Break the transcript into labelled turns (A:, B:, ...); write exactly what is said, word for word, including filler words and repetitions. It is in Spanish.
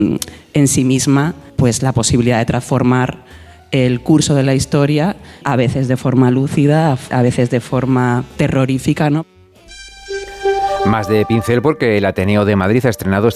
A: en sí misma pues la posibilidad de transformar el curso de la historia, a veces de forma lúcida, a veces de forma terrorífica, ¿no?
B: Más de pincel porque el Ateneo de Madrid ha estrenado